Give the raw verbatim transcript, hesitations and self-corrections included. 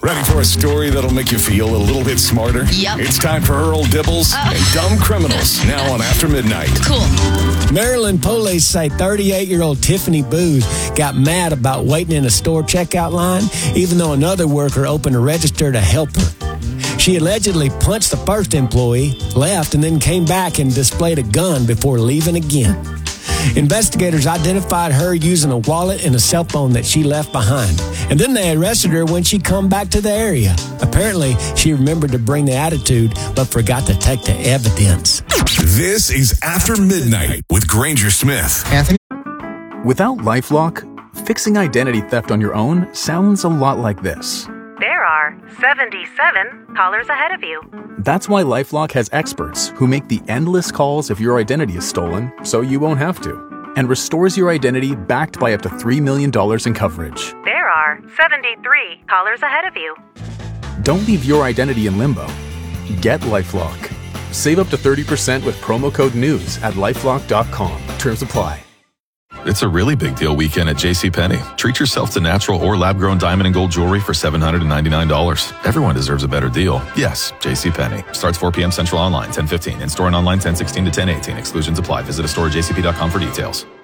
Ready for a story that'll make you feel a little bit smarter? Yep. It's time for Earl Dibbles Uh. and Dumb Criminals, now on After Midnight. Cool. Maryland police say thirty-eight-year-old Tiffany Booz got mad about waiting in a store checkout line, even though another worker opened a register to help her. She allegedly punched the first employee, left, and then came back and displayed a gun before leaving again. Investigators identified her using a wallet and a cell phone that she left behind. And then they arrested her when she come back to the area. Apparently, she remembered to bring the attitude, but forgot to take the evidence. This is After Midnight with Granger Smith. Anthony? Without LifeLock, fixing identity theft on your own sounds a lot like this. There are seventy-seven callers ahead of you. That's why LifeLock has experts who make the endless calls if your identity is stolen, so you won't have to, and restores your identity backed by up to three million dollars in coverage. There are seventy-three callers ahead of you. Don't leave your identity in limbo. Get LifeLock. Save up to thirty percent with promo code NEWS at lifelock dot com. Terms apply. It's a really big deal weekend at JCPenney. Treat yourself to natural or lab-grown diamond and gold jewelry for seven hundred ninety-nine dollars. Everyone deserves a better deal. Yes, JCPenney. Starts four p.m. Central online, ten fifteen. In-store and online, ten sixteen to ten eighteen. Exclusions apply. Visit a store at j c p dot com for details.